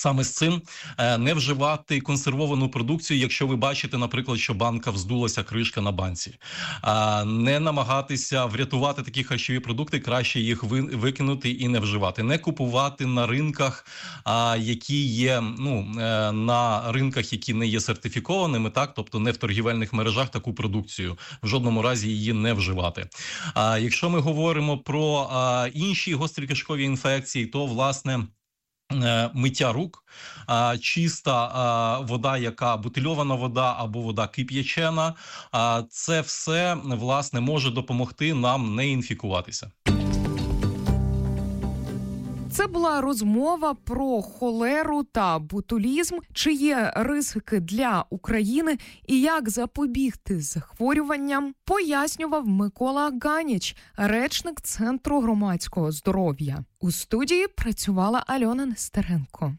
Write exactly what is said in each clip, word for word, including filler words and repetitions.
саме з цим, не вживати консервовану продукцію, якщо ви бачите, наприклад, що банка вздулася, кришка на банці. Не намагатися врятувати такі харчові продукти, краще їх викинути і не вживати. Не купувати на ринках, які є, ну, на ринках, які не є сертифікованими, так, тобто не в торгівельних мережах таку продукцію. В жодному разі її не вживати. Якщо ми говоримо про інші гострі кишкові інфекції, то, власне, миття рук, чиста вода, яка бутильована вода або вода кип'ячена, це все, власне, може допомогти нам не інфікуватися. Це була розмова про холеру та ботулізм, чи є ризики для України і як запобігти захворюванням, пояснював Микола Ганіч, речник Центру громадського здоров'я. У студії працювала Альона Нестеренко.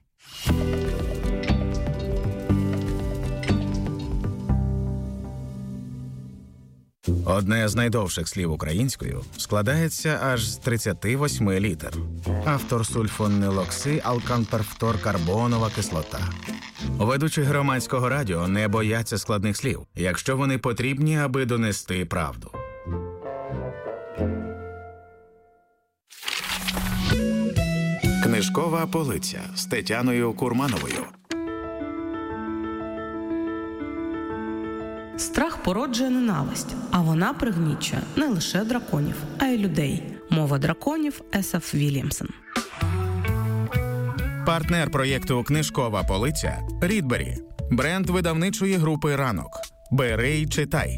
Одне з найдовших слів українською складається аж з тридцяти восьми літер. Автор сульфонилоксиалканперфторкарбонова кислота. Ведучі громадського радіо не бояться складних слів, якщо вони потрібні, аби донести правду. Книжкова полиця з Тетяною Курмановою. Страх породжує ненависть, а вона пригнічує не лише драконів, а й людей. Мова драконів Есаф Вільямсон. Партнер проєкту «Книжкова полиця» – Рідбері. Бренд видавничої групи «Ранок». Бери й читай.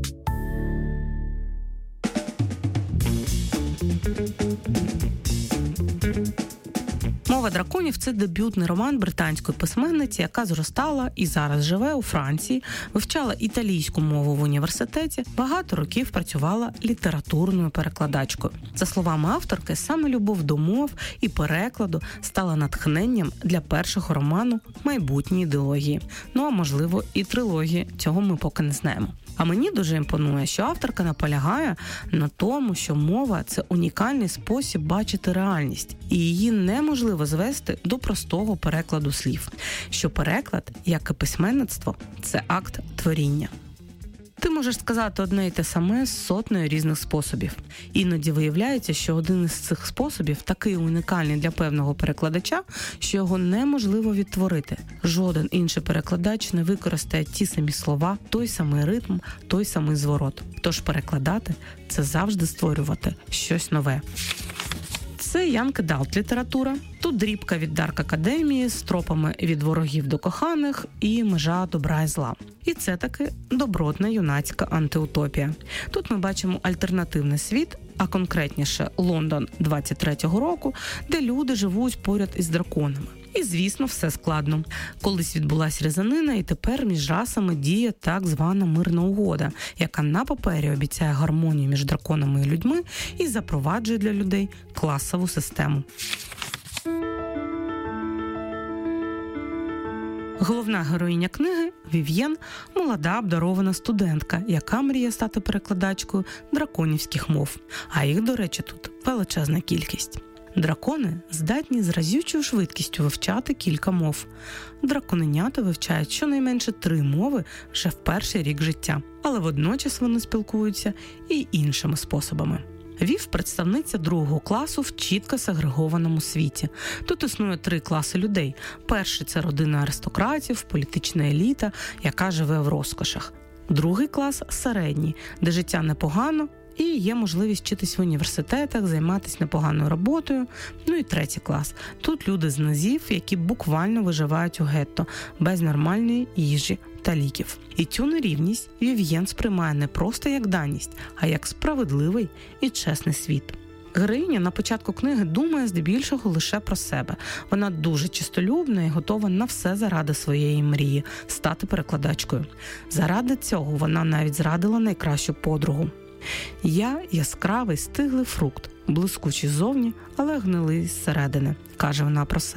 «Мова драконів» – це дебютний роман британської письменниці, яка зростала і зараз живе у Франції, вивчала італійську мову в університеті, багато років працювала літературною перекладачкою. За словами авторки, саме любов до мов і перекладу стала натхненням для першого роману майбутньої ідеології. Ну, а можливо, і трилогії. Цього ми поки не знаємо. А мені дуже імпонує, що авторка наполягає на тому, що мова – це унікальний спосіб бачити реальність, і її неможливо звести до простого перекладу слів. Що переклад, як і письменництво, це акт творіння. Ти можеш сказати одне й те саме з сотнею різних способів. Іноді виявляється, що один із цих способів такий унікальний для певного перекладача, що його неможливо відтворити. Жоден інший перекладач не використає ті самі слова, той самий ритм, той самий зворот. Тож перекладати – це завжди створювати щось нове. Це Янг Адалт література. Тут дрібка від Дарк Академії з тропами від ворогів до коханих і межа добра і зла. І це таки добротна юнацька антиутопія. Тут ми бачимо альтернативний світ, а конкретніше Лондон двадцять третього року, де люди живуть поряд із драконами. І, звісно, все складно. Колись відбулася різанина, і тепер між расами діє так звана мирна угода, яка на папері обіцяє гармонію між драконами і людьми і запроваджує для людей класову систему. Головна героїня книги – Вів'єн, молода обдарована студентка, яка мріє стати перекладачкою драконівських мов. А їх, до речі, тут величезна кількість. Дракони здатні з разючою швидкістю вивчати кілька мов. Драконенята вивчають щонайменше три мови вже в перший рік життя, але водночас вони спілкуються і іншими способами. Вів – представниця другого класу в чітко сегрегованому світі. Тут існує три класи людей. Перший – це родина аристократів, політична еліта, яка живе в розкошах. Другий клас – середній, де життя непогано, і є можливість вчитись в університетах, займатися непоганою роботою. Ну і третій клас. Тут люди з низів, які буквально виживають у гетто, без нормальної їжі та ліків. І цю нерівність Вів'єн сприймає не просто як даність, а як справедливий і чесний світ. Героїня на початку книги думає здебільшого лише про себе. Вона дуже чистолюбна і готова на все заради своєї мрії – стати перекладачкою. Заради цього вона навіть зрадила найкращу подругу. «Я – яскравий, стиглий фрукт, блискучий ззовні, але гнилий зсередини», – каже вона про себе.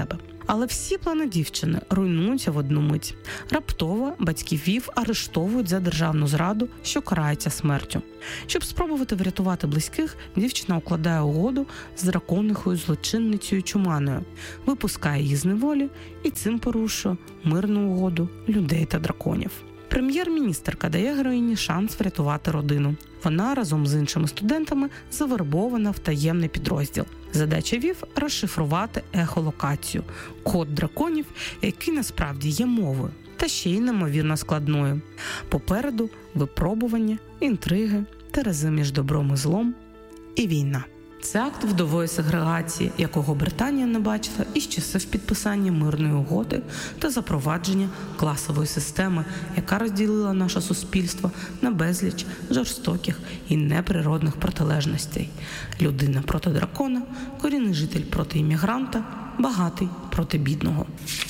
Але всі плани дівчини руйнуються в одну мить. Раптово батьків Вів арештовують за державну зраду, що карається смертю. Щоб спробувати врятувати близьких, дівчина укладає угоду з драконихою злочинницею Чуманою, випускає її з неволі і цим порушує мирну угоду людей та драконів. Прем'єр-міністерка дає героїні шанс врятувати родину. Вона разом з іншими студентами завербована в таємний підрозділ. Задача Вів – розшифрувати ехолокацію – код драконів, який насправді є мовою, та ще й неймовірно складною. Попереду – випробування, інтриги, терези між добром і злом і війна. Це акт вдової сегрегації, якого Британія не бачила із часів підписання мирної угоди та запровадження класової системи, яка розділила наше суспільство на безліч жорстоких і неприродних протилежностей. Людина проти дракона, корінний житель проти іммігранта, багатий проти бідного.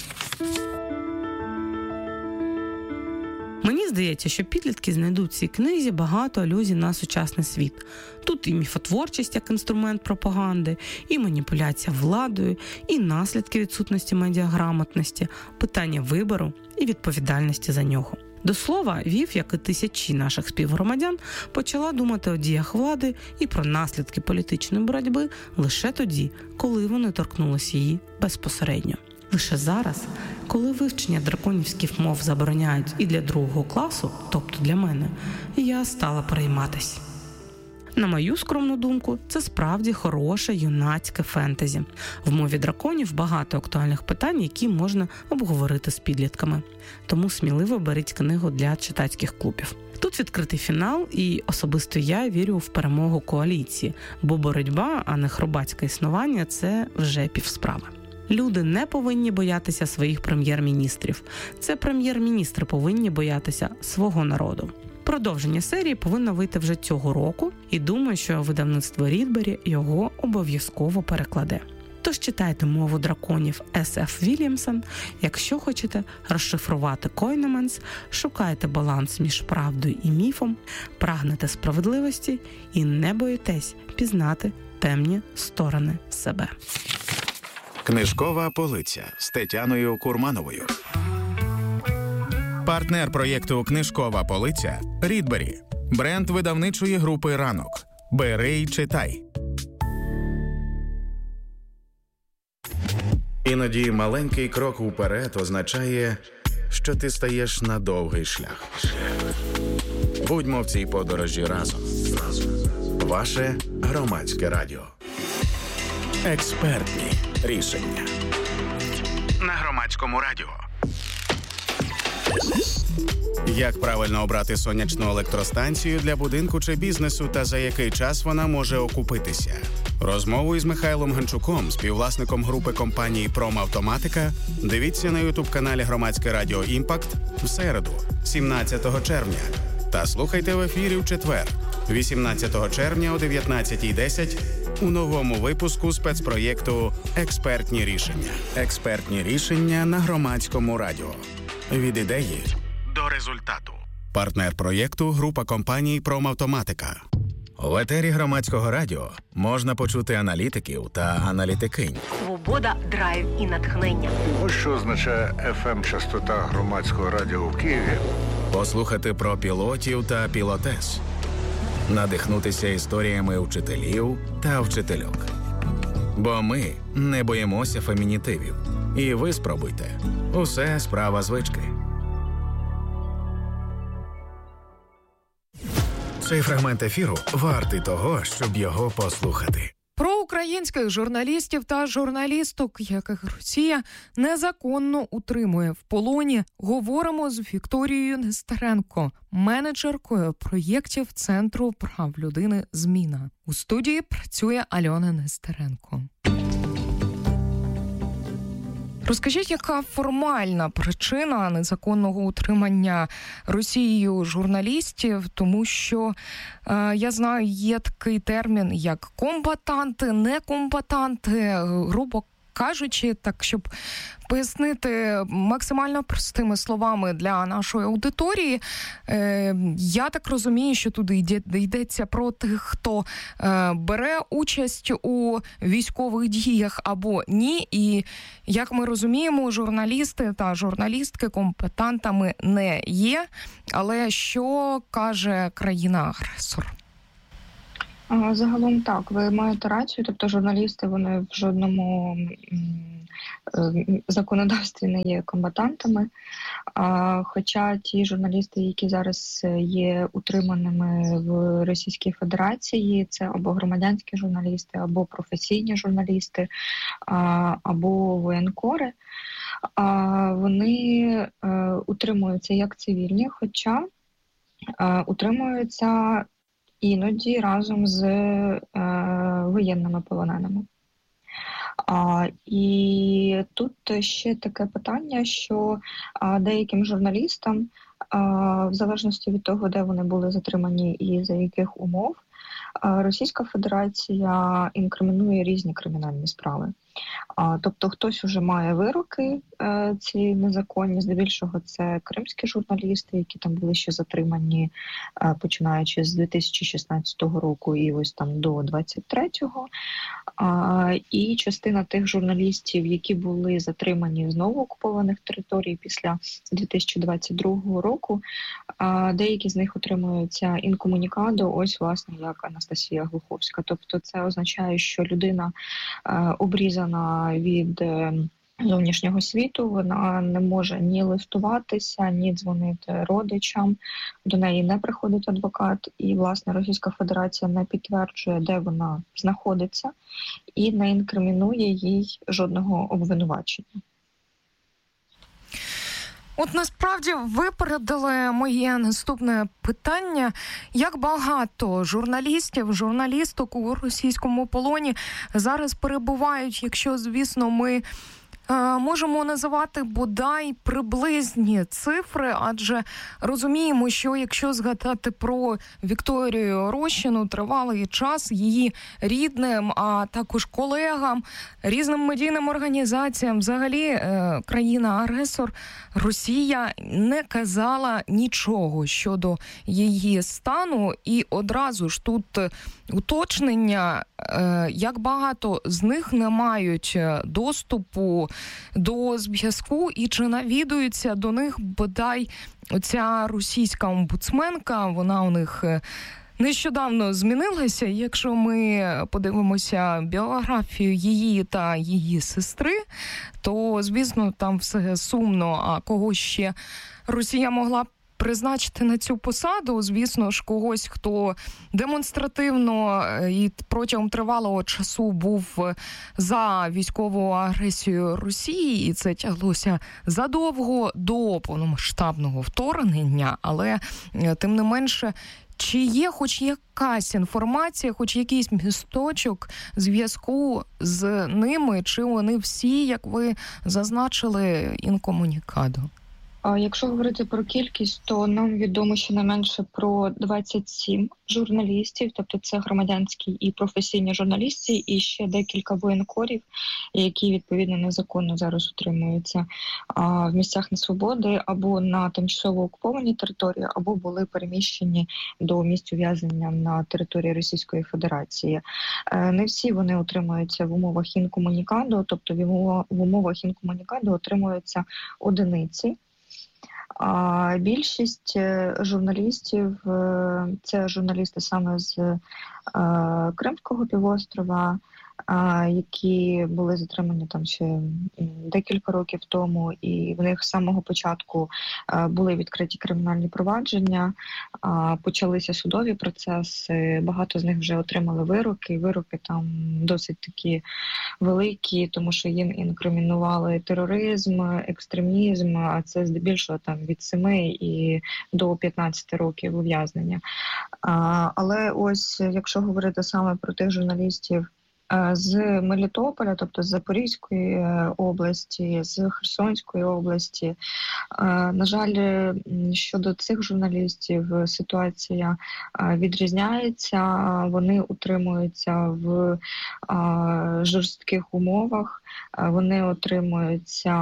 Мені здається, що підлітки знайдуть в цій книзі багато алюзій на сучасний світ. Тут і міфотворчість як інструмент пропаганди, і маніпуляція владою, і наслідки відсутності медіаграмотності, питання вибору і відповідальності за нього. До слова, Вів, як і тисячі наших співгромадян, почала думати о діях влади і про наслідки політичної боротьби лише тоді, коли вони торкнулися її безпосередньо. Лише зараз, коли вивчення драконівських мов забороняють і для другого класу, тобто для мене, я стала перейматись. На мою скромну думку, це справді хороше юнацьке фентезі. В мові драконів багато актуальних питань, які можна обговорити з підлітками. Тому сміливо беріть книгу для читацьких клубів. Тут відкритий фінал, і особисто я вірю в перемогу коаліції, бо боротьба, а не хробацьке існування – це вже півсправи. Люди не повинні боятися своїх прем'єр-міністрів. Це прем'єр-міністри повинні боятися свого народу. Продовження серії повинно вийти вже цього року, і думаю, що видавництво Рідбері його обов'язково перекладе. Тож читайте «Мову драконів» Ес Еф Вільямсон, якщо хочете розшифрувати Койнеманс, шукайте баланс між правдою і міфом, прагнете справедливості і не боїтесь пізнати темні сторони себе. Книжкова полиця з Тетяною Курмановою. Партнер проєкту «Книжкова полиця» – Рідбері. Бренд видавничої групи «Ранок». Бери й читай. Іноді маленький крок уперед означає, що ти стаєш на довгий шлях. Будьмо в цій подорожі разом. Ваше громадське радіо. Експертні рішення. На громадському радіо. Як правильно обрати сонячну електростанцію для будинку чи бізнесу та за який час вона може окупитися? Розмову із Михайлом Ганчуком, співвласником групи компанії «Промавтоматика», дивіться на ютуб-каналі Громадське радіо «Імпакт» в середу, сімнадцятого червня. Та слухайте в ефірі в четвер, вісімнадцятого червня о дев'ятнадцятій десять у новому випуску спецпроєкту «Експертні рішення». Експертні рішення на Громадському радіо. Від ідеї до результату. Партнер проєкту – група компаній «Промавтоматика». В етері Громадського радіо можна почути аналітиків та аналітикинь. Свобода, драйв і натхнення. Ось що означає еф ем-частота Громадського радіо в Києві. Послухати про пілотів та пілотес. Надихнутися історіями вчителів та вчительок. Бо ми не боїмося фемінітивів. І ви спробуйте. Усе справа звички. Цей фрагмент ефіру вартий того, щоб його послухати. Про українських журналістів та журналісток, яких Росія незаконно утримує в полоні, говоримо з Вікторією Нестеренко, менеджеркою проєктів Центру прав людини «Зміна». У студії працює Альона Нестеренко. Розкажіть, яка формальна причина незаконного утримання Росією журналістів, тому що, е, я знаю, є такий термін, як комбатанти, некомбатанти, грубо кажучи, так, щоб пояснити максимально простими словами для нашої аудиторії, е, я так розумію, що тут йде, йдеться про тих, хто е, бере участь у військових діях або ні. І, як ми розуміємо, журналісти та журналістки компетентами не є. Але що каже країна-агресор? Загалом так, ви маєте рацію, тобто журналісти, вони в жодному законодавстві не є комбатантами, хоча ті журналісти, які зараз є утриманими в Російській Федерації, це або громадянські журналісти, або професійні журналісти, або воєнкори, вони утримуються як цивільні, хоча утримуються іноді разом з е, воєнними полоненими. А, і тут ще таке питання, що а, деяким журналістам, а, в залежності від того, де вони були затримані і за яких умов, а, Російська Федерація інкримінує різні кримінальні справи. А, тобто хтось уже має вироки е, ці незаконні, здебільшого це кримські журналісти, які там були ще затримані, е, починаючи з дві тисячі шістнадцятого року і ось там до двадцять третього. А, і частина тих журналістів, які були затримані знову окупованих територій після дві тисячі двадцять другого року, а, деякі з них отримуються інкомунікадо, ось власне як Анастасія Глуховська. Тобто це означає, що людина е, обрізана від зовнішнього світу, вона не може ні листуватися, ні дзвонити родичам, до неї не приходить адвокат, і, власне, Російська Федерація не підтверджує, де вона знаходиться, і не інкримінує їй жодного обвинувачення. От насправді випередили моє наступне питання. Як багато журналістів, журналісток у російському полоні зараз перебувають, якщо, звісно, ми можемо називати бодай приблизні цифри, адже розуміємо, що якщо згадати про Вікторію Рощину, тривалий час її рідним, а також колегам, різним медійним організаціям, взагалі країна-агресор Росія не казала нічого щодо її стану. І одразу ж тут уточнення, як багато з них не мають доступу до зв'язку і чи навідується до них бодай оця російська омбудсменка, вона у них нещодавно змінилася. Якщо ми подивимося біографію її та її сестри, то, звісно, там все сумно, а кого ще Росія могла б призначити на цю посаду, звісно ж, когось, хто демонстративно і протягом тривалого часу був за військову агресію Росії, і це тяглося задовго до повномасштабного вторгнення, але тим не менше, чи є хоч якась інформація, хоч якийсь місточок зв'язку з ними, чи вони всі, як ви зазначили, інкомунікадо? Якщо говорити про кількість, то нам відомо щонайменше про двадцять сім журналістів, тобто це громадянські і професійні журналісти, і ще декілька воєнкорів, які відповідно незаконно зараз утримуються в місцях несвободи або на тимчасово окупованій території, або були переміщені до місць ув'язнення на території Російської Федерації. Не всі вони утримуються в умовах інкомунікадо, тобто в умовах інкомунікадо отримуються одиниці. А більшість журналістів – це журналісти саме з Кримського півострова, які були затримані там ще декілька років тому, і в них з самого початку були відкриті кримінальні провадження, почалися судові процеси, багато з них вже отримали вироки, вироки там досить такі великі, тому що їм інкримінували тероризм, екстремізм, а це здебільшого там від семи і до п'ятнадцяти років ув'язнення. Але ось, якщо говорити саме про тих журналістів з Мелітополя, тобто з Запорізької області, з Херсонської області, На жаль, щодо цих журналістів ситуація відрізняється. Вони утримуються в жорстких умовах, вони утримуються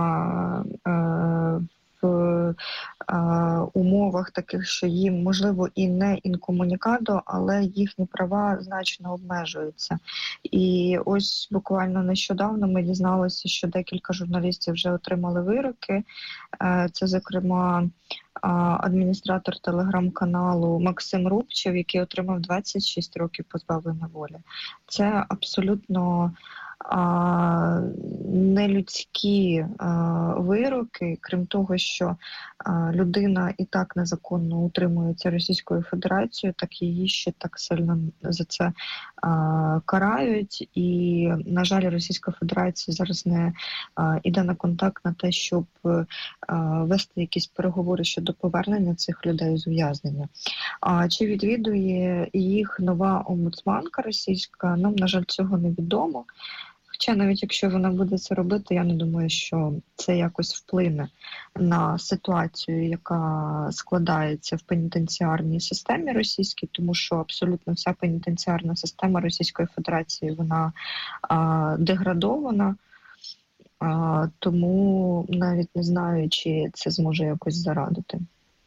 в умовах таких, що їм, можливо, і не інкомунікадо, але їхні права значно обмежуються. І ось буквально нещодавно ми дізналися, що декілька журналістів вже отримали вироки. Це, зокрема, адміністратор телеграм-каналу Максим Рубчев, який отримав двадцять шість років позбавлення волі. Це абсолютно а, нелюдські а, вироки, крім того, що а, людина і так незаконно утримується Російською Федерацією, так її ще так сильно за це а, карають. І, на жаль, Російська Федерація зараз не а, іде на контакт на те, щоб а, вести якісь переговори щодо повернення цих людей з ув'язнення. А чи відвідує їх нова омбудсманка російська? Нам, на жаль, цього не відомо. Хоча навіть якщо вона буде це робити, я не думаю, що це якось вплине на ситуацію, яка складається в пенітенціарній системі російській, тому що абсолютно вся пенітенціарна система Російської Федерації, вона а, деградована, а, тому навіть не знаю, чи це зможе якось зарадити.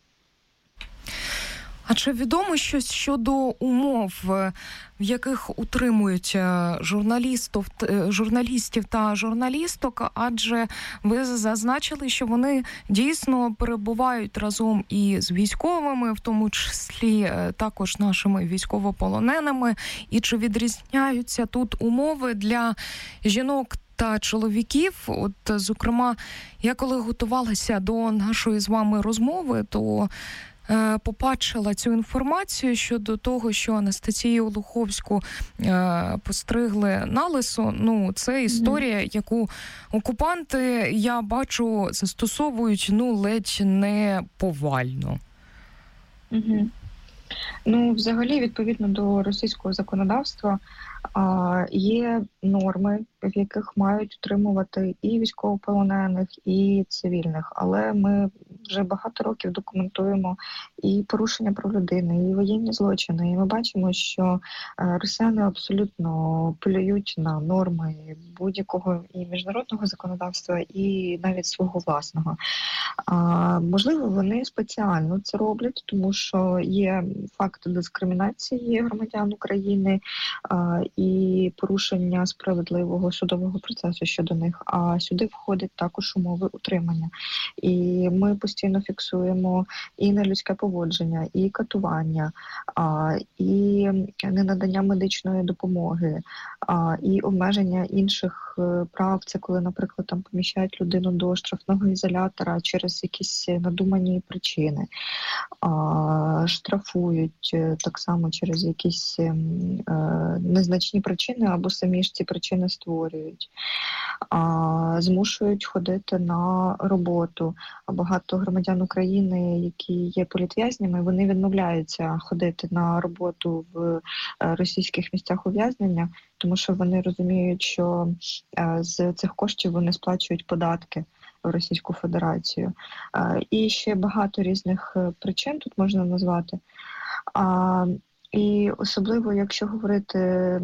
А чи відомо щось щодо умов, в яких утримують журналістів, журналістів та журналісток? Адже ви зазначили, що вони дійсно перебувають разом і з військовими, в тому числі також нашими військовополоненими. І чи відрізняються тут умови для жінок та чоловіків? От, зокрема, я коли готувалася до нашої з вами розмови, то побачила цю інформацію щодо того, що Анастасію Луховську е, постригли на лисо. Ну, це історія, mm-hmm. яку окупанти, я бачу, застосовують, ну, ледь не повально. Mm-hmm. Ну, взагалі, відповідно до російського законодавства, а, є норми, в яких мають утримувати і військовополонених, і цивільних. Але ми вже багато років документуємо і порушення прав людини, і воєнні злочини. І ми бачимо, що росіяни абсолютно плюють на норми будь-якого і міжнародного законодавства, і навіть свого власного. А, можливо, вони спеціально це роблять, тому що є факти дискримінації громадян України а, і порушення справедливого судового процесу щодо них, а сюди входять також умови утримання. І ми постійно фіксуємо і нелюдське поводження, і катування, а, і ненадання медичної допомоги, а, і обмеження інших прав. Це коли, наприклад, там поміщають людину до штрафного ізолятора через якісь надумані причини, а, штрафують так само через якісь е, незначні причини або самі ж ці причини створюють, а, змушують ходити на роботу. Багато громадян України, які є політв'язнями, вони відмовляються ходити на роботу в російських місцях ув'язнення, тому що вони розуміють, що е, з цих коштів вони сплачують податки в Російську Федерацію. Е, і ще багато різних причин тут можна назвати. А, і особливо, якщо говорити е,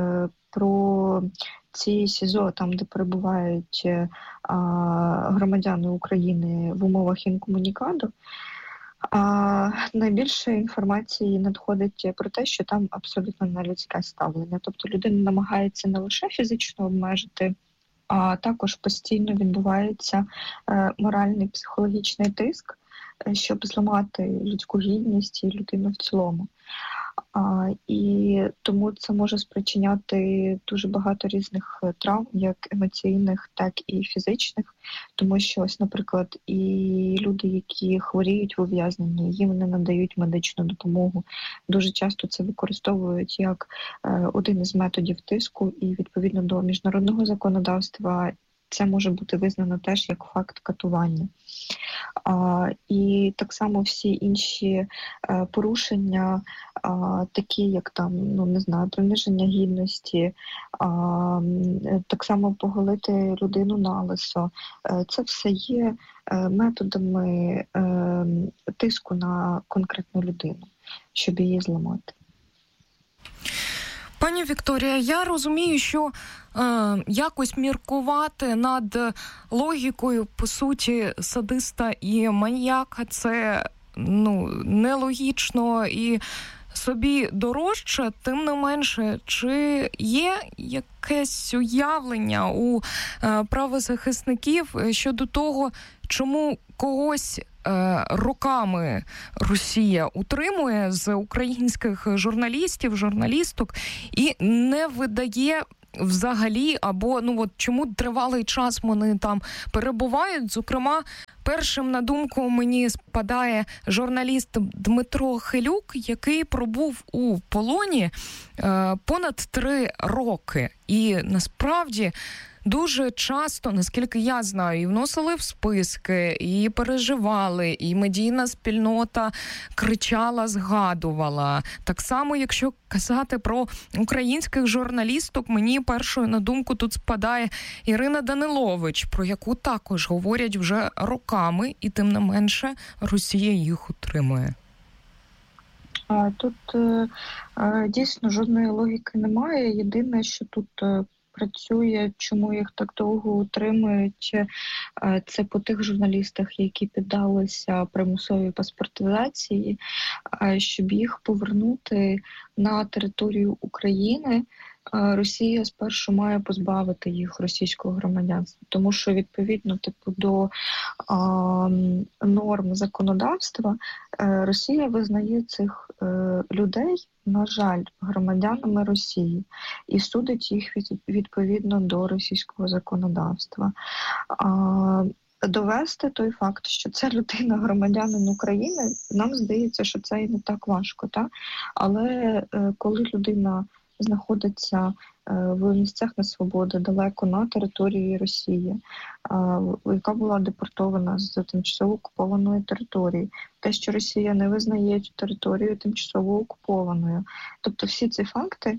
про ці СІЗО, там, де перебувають е, громадяни України в умовах інкомунікадо, а найбільше інформації надходить про те, що там абсолютно нелюдське ставлення. Тобто людина намагається не лише фізично обмежити, а також постійно відбувається е, моральний психологічний тиск, щоб зламати людську гідність і людину в цілому. А, і тому це може спричиняти дуже багато різних травм, як емоційних, так і фізичних. Тому що, ось, наприклад, і люди, які хворіють в ув'язненні, їм не надають медичну допомогу. Дуже часто це використовують як е, один із методів тиску, і відповідно до міжнародного законодавства це може бути визнано теж як факт катування. І так само всі інші порушення, такі як там, ну не знаю, приниження гідності, так само поголити людину налисо. Це все є методами тиску на конкретну людину, щоб її зламати. Пані Вікторія, я розумію, що е, якось міркувати над логікою, по суті, садиста і маніяка – це ну, нелогічно і собі дорожче. Тим не менше, чи є якесь уявлення у е, правозахисників щодо того, чому когось роками Росія утримує з українських журналістів, журналісток і не видає взагалі, або ну от чому тривалий час вони там перебувають. Зокрема, першим на думку мені спадає журналіст Дмитро Хилюк, який пробув у полоні е, понад три роки. І насправді дуже часто, наскільки я знаю, і вносили в списки, і переживали, і медійна спільнота кричала, згадувала. Так само, якщо казати про українських журналісток, мені першою на думку тут спадає Ірина Данилович, про яку також говорять вже роками, і тим не менше Росія їх утримує. Тут дійсно жодної логіки немає. Єдине, що тут працює, чому їх так довго утримують, це по тих журналістах, які піддалися примусовій паспортизації, щоб їх повернути на територію України. Росія спершу має позбавити їх російського громадянства, тому що відповідно типу до а, норм законодавства Росія визнає цих е, людей, на жаль, громадянами Росії і судить їх від, відповідно до російського законодавства. А, довести той факт, що це людина громадянин України, нам здається, що це і не так важко, та? Але е, коли людина знаходиться в місцях несвободи, далеко на території Росії, яка була депортована з тимчасово окупованої території. Те, що Росія не визнає цю територію тимчасово окупованою. Тобто всі ці факти,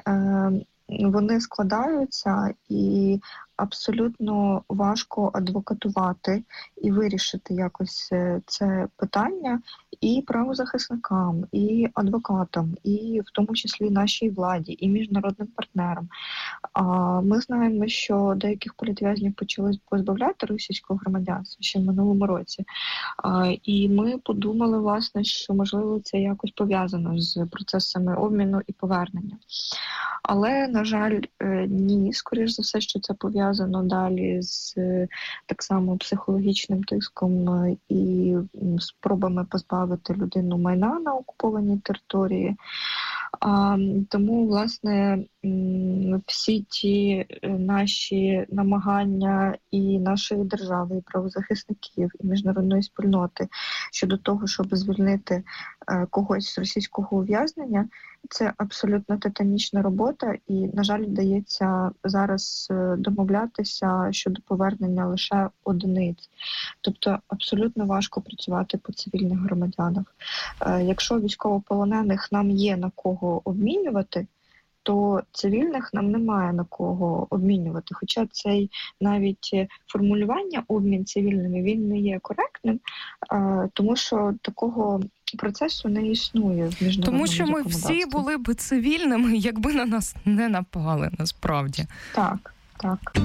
вони складаються і абсолютно важко адвокатувати і вирішити якось це питання і правозахисникам, і адвокатам, і в тому числі нашій владі, і міжнародним партнерам. А ми знаємо, що деяких політв'язнів почали позбавляти російського громадянства ще в минулому році. А, і ми подумали, власне, що, можливо, це якось пов'язано з процесами обміну і повернення. Але, на жаль, ні, скоріш за все, що це пов'язано далі з так само психологічним тиском і спробами позбавити людину майна на окупованій території. А, тому, власне, всі ті наші намагання і нашої держави, і правозахисників, і міжнародної спільноти щодо того, щоб звільнити когось з російського ув'язнення, це абсолютно титанічна робота, і, на жаль, вдається зараз домовлятися щодо повернення лише одиниць. Тобто абсолютно важко працювати по цивільних громадянах. Якщо військовополонених нам є на кого обмінювати, то цивільних нам немає на кого обмінювати. Хоча цей навіть формулювання обмін цивільними, він не є коректним, тому що такого процесу не існує в міжнародному Тому що ми законодавстві. всі були б цивільними, якби на нас не напали, насправді. Так, так.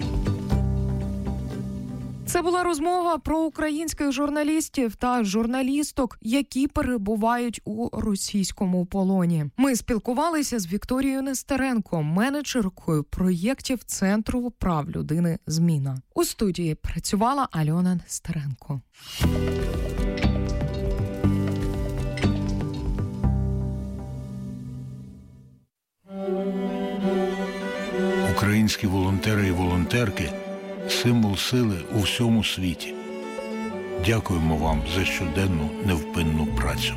Це була розмова про українських журналістів та журналісток, які перебувають у російському полоні. Ми спілкувалися з Вікторією Нестеренко, менеджеркою проєктів Центру прав людини «Зміна». У студії працювала Альона Нестеренко. Українські волонтери і волонтерки – символ сили у всьому світі. Дякуємо вам за щоденну невпинну працю.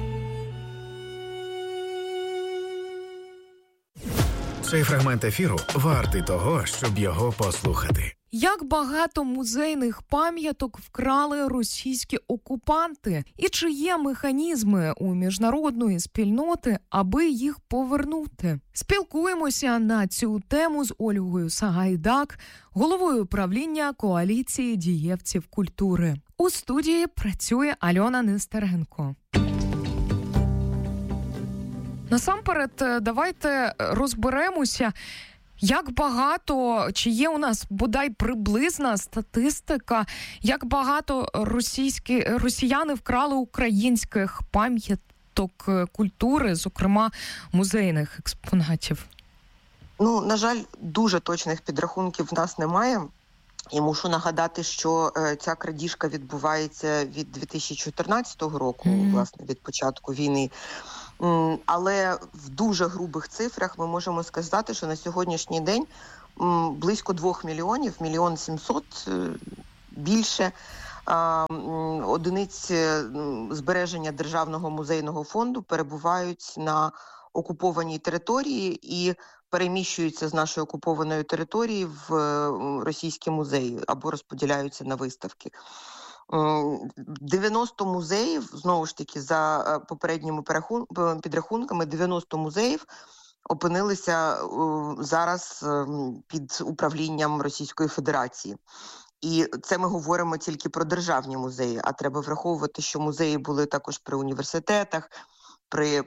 Цей фрагмент ефіру вартий того, щоб його послухати. Як багато музейних пам'яток вкрали російські окупанти? І чи є механізми у міжнародної спільноти, аби їх повернути? Спілкуємося на цю тему з Ольгою Сагайдак, головою управління коаліції дієвців культури. У студії працює Альона Нестеренко. Насамперед, давайте розберемося, як багато, чи є у нас бодай приблизна статистика, як багато російські, росіяни вкрали українських пам'яток культури, зокрема музейних експонатів? Ну, на жаль, дуже точних підрахунків в нас немає. І мушу нагадати, що е, ця крадіжка відбувається від дві тисячі чотирнадцятого року, mm. власне, від початку війни. М, але в дуже грубих цифрах ми можемо сказати, що на сьогоднішній день м, близько двох мільйонів, мільйон сімсот, е, більше е, м, одиниць е, збереження Державного музейного фонду перебувають на окупованій території і переміщуються з нашої окупованої території в російські музеї або розподіляються на виставки. дев'яносто музеїв, знову ж таки, за попередніми підрахунками, дев'яносто музеїв опинилися зараз під управлінням Російської Федерації. І це ми говоримо тільки про державні музеї, а треба враховувати, що музеї були також при університетах, при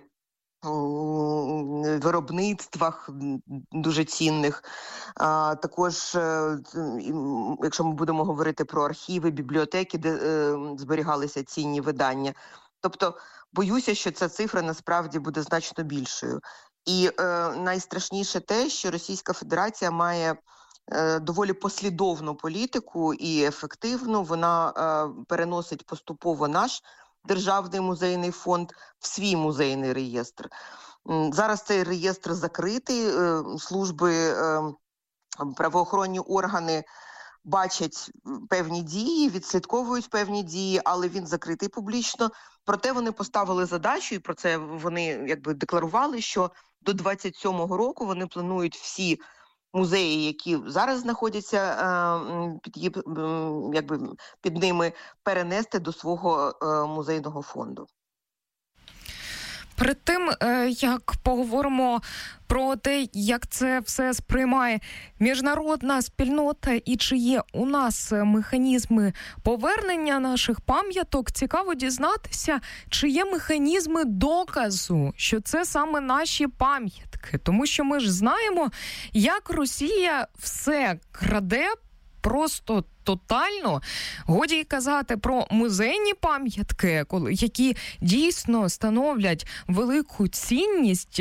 виробництвах дуже цінних. А, також, якщо ми будемо говорити про архіви, бібліотеки, де е, зберігалися цінні видання. Тобто, боюся, що ця цифра насправді буде значно більшою. І е, найстрашніше те, що Російська Федерація має е, доволі послідовну політику і ефективну. Вона е, переносить поступово наш Державний музейний фонд в свій музейний реєстр. Зараз цей реєстр закритий, служби, правоохоронні органи бачать певні дії, відслідковують певні дії, але він закритий публічно. Проте вони поставили задачу, і про це вони якби декларували, що до двадцять сьомого року вони планують всі музеї, які зараз знаходяться під, якби, під ними, перенести до свого музейного фонду. Перед тим, як поговоримо про те, як це все сприймає міжнародна спільнота і чи є у нас механізми повернення наших пам'яток, цікаво дізнатися, чи є механізми доказу, що це саме наші пам'ятки. Тому що ми ж знаємо, як Росія все краде, просто тотально. Годі й казати про музейні пам'ятки, які дійсно становлять велику цінність,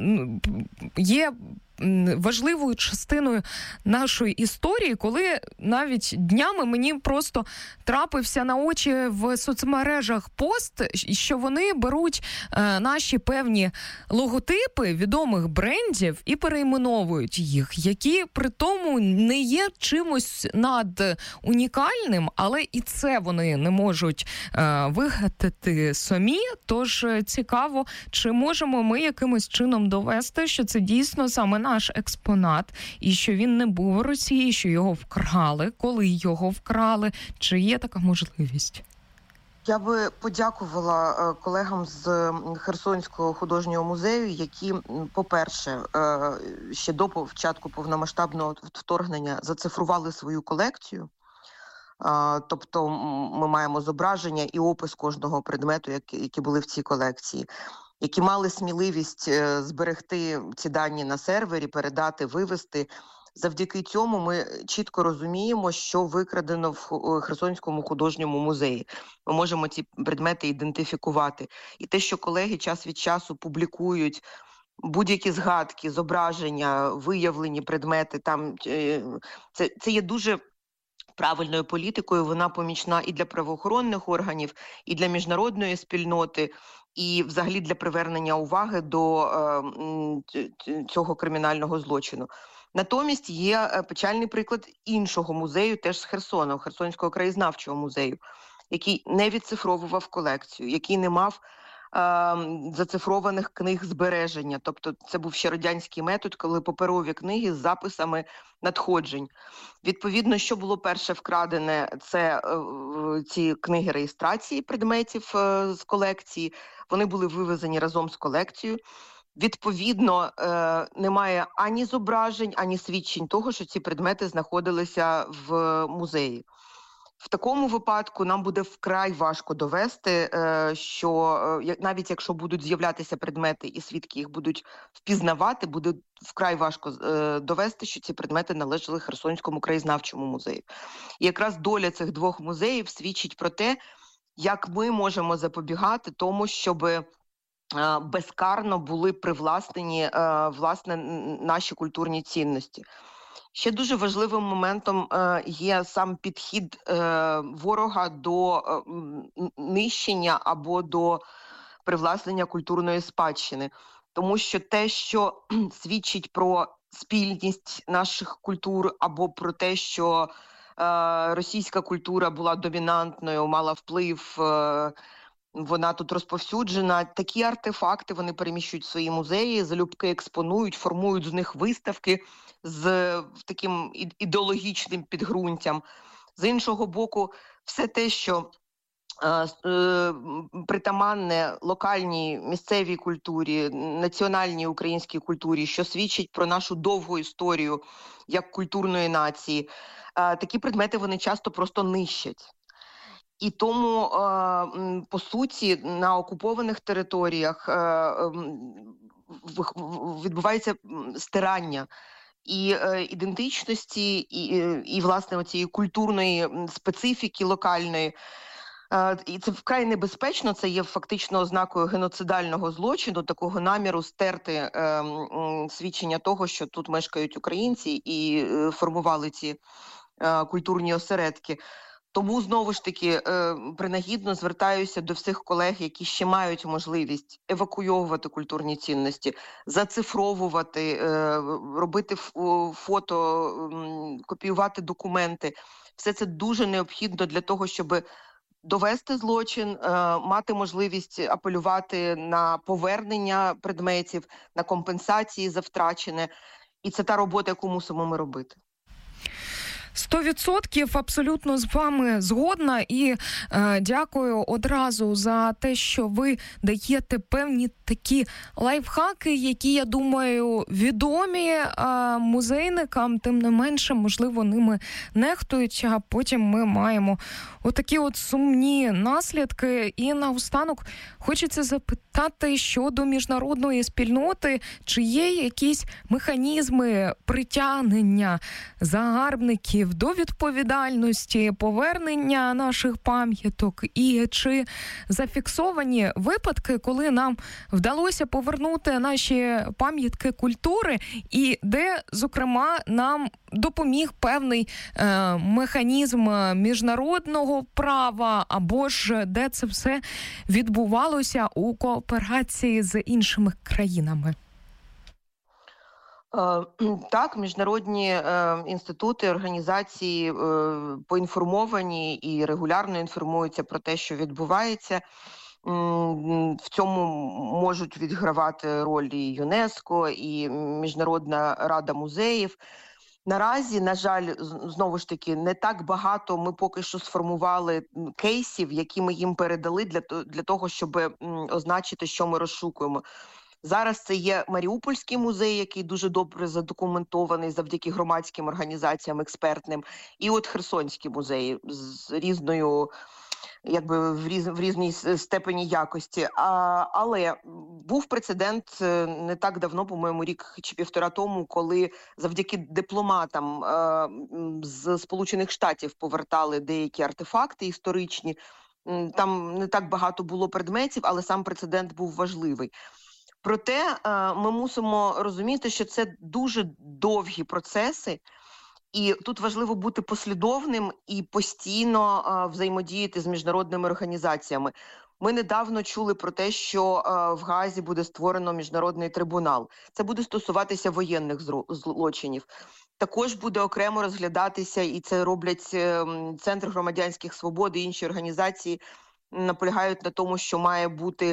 є важливою частиною нашої історії, коли навіть днями мені просто трапився на очі в соцмережах пост, що вони беруть е, наші певні логотипи відомих брендів і перейменовують їх, які при тому не є чимось над унікальним, але і це вони не можуть е, вигадати самі. Тож цікаво, чи можемо ми якимось чином довести, що це дійсно саме наш експонат, і що він не був у Росії, що його вкрали, коли його вкрали. Чи є така можливість? Я би подякувала колегам з Херсонського художнього музею, які, по-перше, ще до початку повномасштабного вторгнення зацифрували свою колекцію. Тобто ми маємо зображення і опис кожного предмету, які були в цій колекції, які мали сміливість зберегти ці дані на сервері, передати, вивести. Завдяки цьому ми чітко розуміємо, що викрадено в Херсонському художньому музеї. Ми можемо ці предмети ідентифікувати. І те, що колеги час від часу публікують будь-які згадки, зображення, виявлені предмети, там це, це є дуже правильною політикою, вона помічна і для правоохоронних органів, і для міжнародної спільноти, і взагалі для привернення уваги до е, цього кримінального злочину. Натомість є печальний приклад іншого музею, теж з Херсона, Херсонського краєзнавчого музею, який не відцифровував колекцію, який не мав зацифрованих книг збереження. Тобто це був ще радянський метод, коли паперові книги з записами надходжень. Відповідно, що було перше вкрадене, це ці книги реєстрації предметів з колекції. Вони були вивезені разом з колекцією. Відповідно, немає ані зображень, ані свідчень того, що ці предмети знаходилися в музеї. В такому випадку нам буде вкрай важко довести, що навіть якщо будуть з'являтися предмети і свідки їх будуть впізнавати, буде вкрай важко довести, що ці предмети належали Херсонському краєзнавчому музею. І якраз доля цих двох музеїв свідчить про те, як ми можемо запобігати тому, щоб безкарно були привласнені, власне, наші культурні цінності. Ще дуже важливим моментом є сам підхід ворога до нищення або до привласнення культурної спадщини. Тому що те, що свідчить про спільність наших культур або про те, що російська культура була домінантною, мала вплив, вона тут розповсюджена. Такі артефакти вони переміщують в свої музеї, залюбки експонують, формують з них виставки з таким ідеологічним підґрунтям. З іншого боку, все те, що е, е, притаманне локальній місцевій культурі, національній українській культурі, що свідчить про нашу довгу історію як культурної нації, е, такі предмети вони часто просто нищать. І тому, по суті, на окупованих територіях відбувається стирання і ідентичності, і, і власне, цієї культурної специфіки локальної. І це вкрай небезпечно, це є фактично ознакою геноцидального злочину, такого наміру стерти свідчення того, що тут мешкають українці і формували ці культурні осередки. Тому, знову ж таки, принагідно звертаюся до всіх колег, які ще мають можливість евакуйовувати культурні цінності, зацифровувати, робити фото, копіювати документи. Все це дуже необхідно для того, щоб довести злочин, мати можливість апелювати на повернення предметів, на компенсації за втрачене. І це та робота, яку мусимо ми робити. Сто відсотків абсолютно з вами згодна і е, дякую одразу за те, що ви даєте певні такі лайфхаки, які, я думаю, відомі е, музейникам, тим не менше, можливо, ними нехтують, а потім ми маємо отакі от сумні наслідки. І наостанок хочеться запитати щодо міжнародної спільноти, чи є якісь механізми притягнення загарбників до відповідальності, повернення наших пам'яток, і чи зафіксовані випадки, коли нам вдалося повернути наші пам'ятки культури, і де, зокрема, нам допоміг певний е, механізм міжнародного права, або ж де це все відбувалося у кооперації з іншими країнами? Так, міжнародні інститути, організації поінформовані і регулярно інформуються про те, що відбувається. В цьому можуть відігравати роль і ЮНЕСКО, і Міжнародна рада музеїв. Наразі, на жаль, знову ж таки, не так багато ми поки що сформували кейсів, які ми їм передали для, для того, щоб означити, що ми розшукуємо. Зараз це є Маріупольський музей, який дуже добре задокументований завдяки громадським організаціям експертним, і от Херсонський музей з різною, якби в, різ, в різній степені якості. А, але був прецедент не так давно, по-моєму, рік чи півтора тому, коли завдяки дипломатам а, з Сполучених Штатів повертали деякі артефакти історичні. Там не так багато було предметів, але сам прецедент був важливий. Проте ми мусимо розуміти, що це дуже довгі процеси, і тут важливо бути послідовним і постійно взаємодіяти з міжнародними організаціями. Ми недавно чули про те, що в Гаазі буде створено міжнародний трибунал. Це буде стосуватися воєнних злочинів. Також буде окремо розглядатися, і це роблять Центр громадянських свобод і інші організації, наполягають на тому, що має бути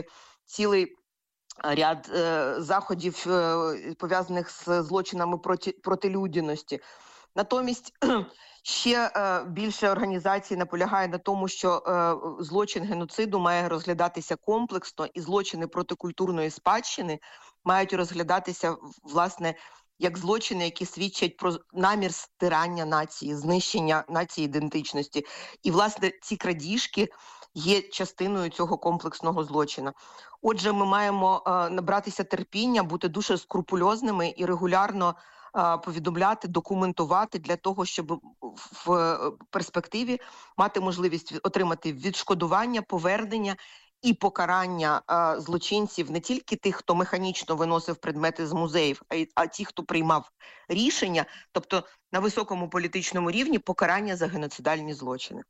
цілий ряд е, заходів, е, пов'язаних з злочинами проти, проти людяності. Натомість ще е, більше організацій наполягає на тому, що е, злочин геноциду має розглядатися комплексно, і злочини проти культурної спадщини мають розглядатися, власне, як злочини, які свідчать про намір стирання нації, знищення нації ідентичності. І, власне, ці крадіжки є частиною цього комплексного злочину. Отже, ми маємо е, набратися терпіння, бути дуже скрупульозними і регулярно е, повідомляти, документувати для того, щоб в перспективі мати можливість отримати відшкодування, повернення і покарання е, злочинців, не тільки тих, хто механічно виносив предмети з музеїв, а й а ті, хто приймав рішення, тобто на високому політичному рівні покарання за геноцидальні злочини.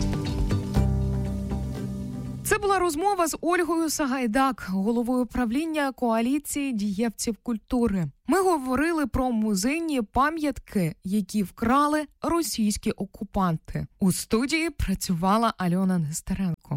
Це була розмова з Ольгою Сагайдак, головою правління коаліції дієвців культури. Ми говорили про музейні пам'ятки, які вкрали російські окупанти. У студії працювала Альона Нестеренко.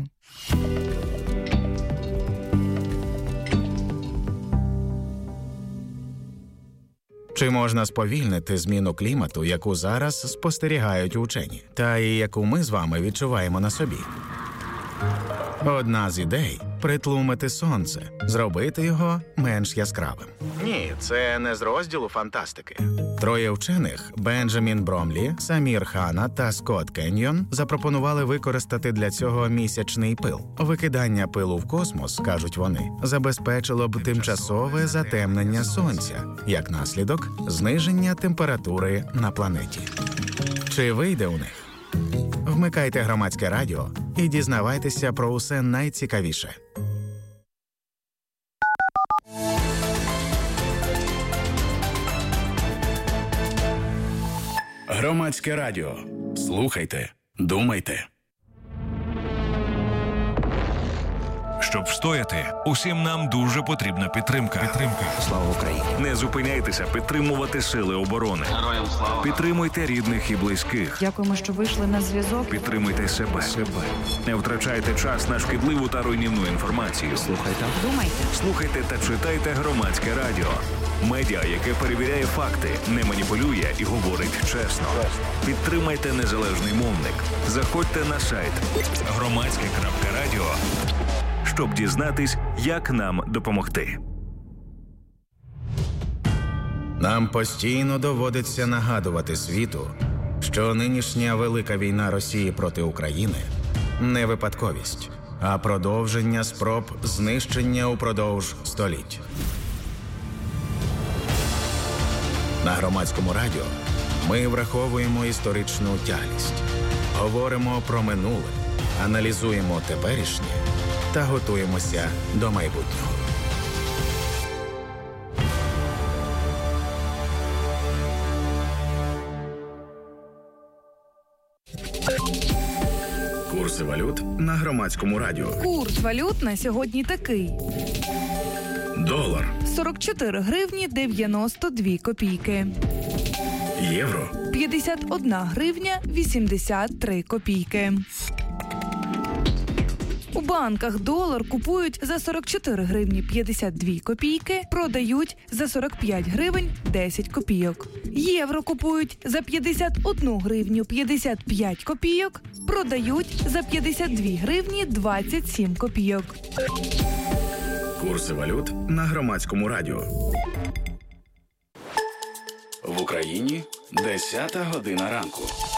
Чи можна сповільнити зміну клімату, яку зараз спостерігають учені, та і яку ми з вами відчуваємо на собі? Одна з ідей – притлумити сонце, зробити його менш яскравим. Ні, це не з розділу фантастики. Троє вчених – Бенджамін Бромлі, Самір Хана та Скотт Кеньйон – запропонували використати для цього місячний пил. Викидання пилу в космос, кажуть вони, забезпечило б тимчасове затемнення сонця, як наслідок – зниження температури на планеті. Чи вийде у них? Вмикайте Громадське радіо і дізнавайтеся про усе найцікавіше. Громадське радіо. Слухайте, думайте. Щоб встояти, усім нам дуже потрібна підтримка. Підтримка. Слава Україні! Не зупиняйтеся підтримувати сили оборони. Героям слава! Підтримуйте рідних і близьких. Дякуємо, що вийшли на зв'язок. Підтримуйте себе. себе. Не втрачайте час на шкідливу та руйнівну інформацію. Слухайте. Думайте. Слухайте та читайте Громадське радіо. Медіа, яке перевіряє факти, не маніпулює і говорить чесно. Підтримайте незалежний мовник. Заходьте на сайт громадське крапка радіо, щоб дізнатись, як нам допомогти. Нам постійно доводиться нагадувати світу, що нинішня велика війна Росії проти України – не випадковість, а продовження спроб знищення упродовж століть. На Громадському радіо ми враховуємо історичну тяглість, говоримо про минуле, аналізуємо теперішнє та готуємося до майбутнього. Курси валют на Громадському радіо. Курс валют на сьогодні такий. Долар сорок чотири гривні дев'яносто дві копійки. Євро п'ятдесят одна гривня вісімдесят три копійки. У банках долар купують за сорок чотири гривні п'ятдесят дві копійки, продають за сорок п'ять гривень десять копійок. Євро купують за п'ятдесят одну гривню п'ятдесят п'ять копійок, продають за п'ятдесят дві гривні двадцять сім копійок. Курси валют на Громадському радіо. В Україні десята година ранку.